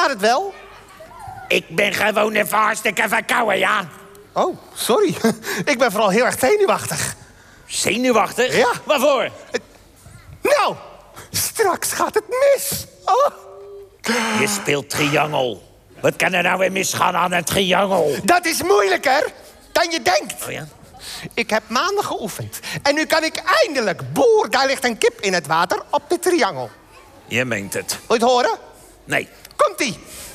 het wel? Ik ben gewoon even hartstikke verkouden, ja. Oh, sorry. Ik ben vooral heel erg zenuwachtig. Zenuwachtig? Ja. Waarvoor? Nou, straks gaat het mis. Oh. Je speelt triangel. Wat kan er nou weer misgaan aan een triangel? Dat is moeilijker dan je denkt. Oh ja? Ik heb maanden geoefend. En nu kan ik eindelijk, boer, daar ligt een kip in het water op de triangel. Je meent het. Wil je het horen? Nee. Komt-ie.